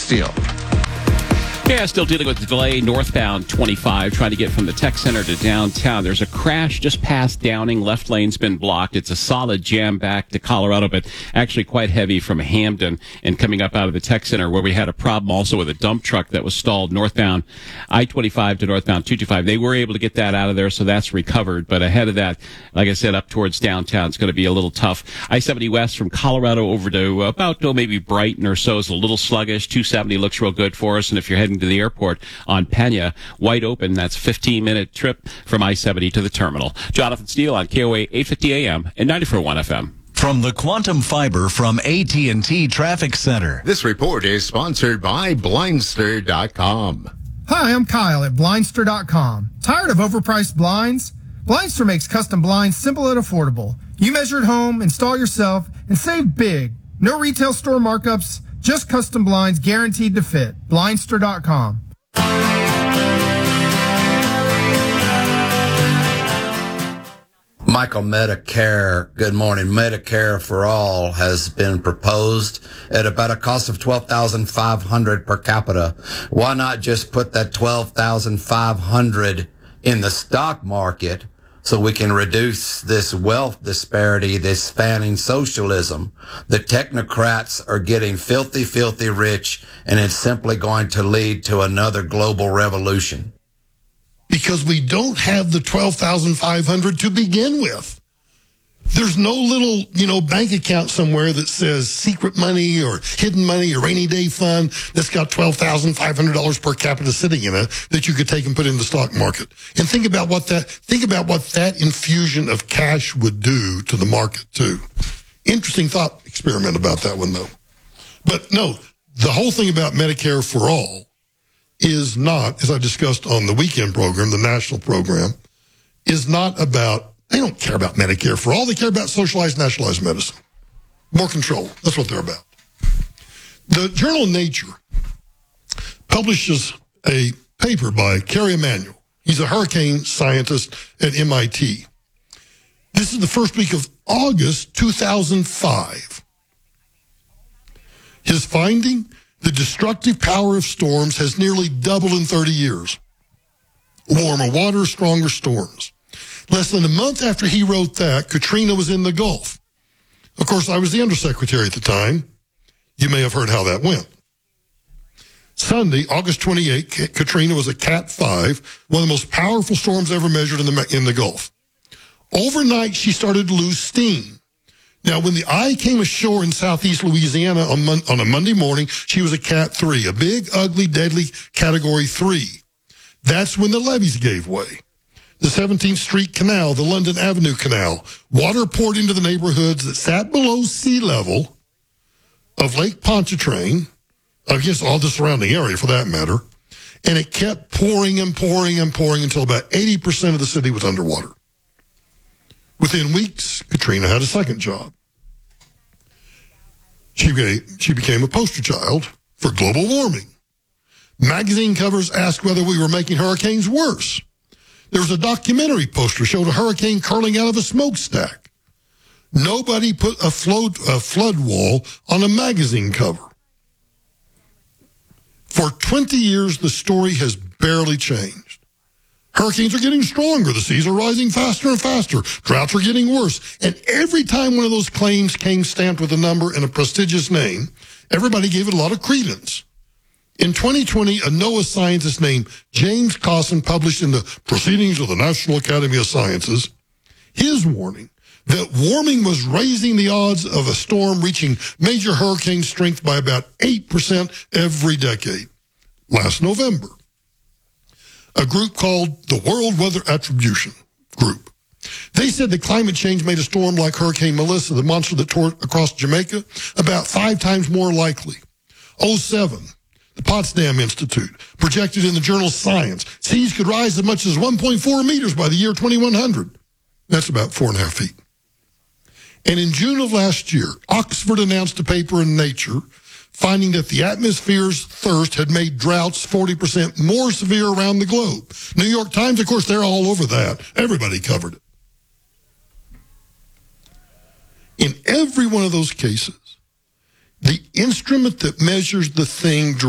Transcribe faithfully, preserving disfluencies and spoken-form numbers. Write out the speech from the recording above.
Steele. Yeah, still dealing with the delay northbound twenty-five, trying to get from the tech center to downtown. There's a crash just past Downing. Left lane's been blocked. It's a solid jam back to Colorado, but actually quite heavy from Hamden and coming up out of the tech center, where we had a problem also with a dump truck that was stalled northbound I twenty-five to northbound two twenty-five. They were able to get that out of there, so that's recovered. But ahead of that, like I said, up towards downtown, it's going to be a little tough. I seventy west from Colorado over to about oh, maybe Brighton or so is a little sluggish. two seventy looks real good for us, and if you're heading to the airport on Pena, wide open. That's a fifteen-minute trip from I seventy to the terminal. Jonathan Steele on K O A eight fifty A M and ninety-four point one F M. From the Quantum Fiber from A T and T Traffic Center. This report is sponsored by Blindster dot com. Hi, I'm Kyle at Blindster dot com. Tired of overpriced blinds? Blindster makes custom blinds simple and affordable. You measure at home, install yourself, and save big. No retail store markups, just custom blinds guaranteed to fit. Blindster dot com. Michael, Medicare, good morning. Medicare for All has been proposed at about a cost of twelve thousand five hundred dollars per capita. Why not just put that twelve thousand five hundred dollars in the stock market so we can reduce this wealth disparity, this spanning socialism? The technocrats are getting filthy, filthy rich, and it's simply going to lead to another global revolution. Because we don't have the twelve thousand five hundred to begin with. There's no little, you know, bank account somewhere that says secret money or hidden money or rainy day fund that's got twelve thousand five hundred dollars per capita sitting in it that you could take and put in the stock market. And think about what that, think about what that infusion of cash would do to the market too. Interesting thought experiment about that one though. But no, the whole thing about Medicare for All is not, as I discussed on the weekend program, the national program, is not about, they don't care about Medicare for All. They care about socialized, nationalized medicine. More control. That's what they're about. The journal Nature publishes a paper by Kerry Emanuel. He's a hurricane scientist at M I T. This is the first week of August two thousand five. His finding: the destructive power of storms has nearly doubled in thirty years. Warmer water, stronger storms. Less than a month after he wrote that, Katrina was in the Gulf. Of course, I was the undersecretary at the time. You may have heard how that went. Sunday, August twenty-eighth, Katrina was a Cat five, one of the most powerful storms ever measured in the, in the Gulf. Overnight, she started to lose steam. Now, when the eye came ashore in southeast Louisiana on, mon- on a Monday morning, she was a Cat three, a big, ugly, deadly Category three. That's when the levees gave way. The seventeenth Street Canal, the London Avenue Canal, water poured into the neighborhoods that sat below sea level of Lake Pontchartrain, I guess all the surrounding area for that matter, and it kept pouring and pouring and pouring until about eighty percent of the city was underwater. Within weeks, Katrina had a second job. She became, she became a poster child for global warming. Magazine covers asked whether we were making hurricanes worse. There was a documentary poster showed a hurricane curling out of a smokestack. Nobody put a flood, a flood wall on a magazine cover. For twenty years, the story has barely changed. Hurricanes are getting stronger. The seas are rising faster and faster. Droughts are getting worse. And every time one of those claims came stamped with a number and a prestigious name, everybody gave it a lot of credence. In twenty twenty, a NOAA scientist named James Cawson published in the Proceedings of the National Academy of Sciences his warning that warming was raising the odds of a storm reaching major hurricane strength by about eight percent every decade. Last November, a group called the World Weather Attribution Group, they said that climate change made a storm like Hurricane Melissa, the monster that tore across Jamaica, about five times more likely. oh seven, the Potsdam Institute projected in the journal Science, seas could rise as much as one point four meters by the year twenty-one hundred. That's about four and a half feet. And in June of last year, Oxford announced a paper in Nature finding that the atmosphere's thirst had made droughts forty percent more severe around the globe. New York Times, of course, they're all over that. Everybody covered it. In every one of those cases, the instrument that measures the thing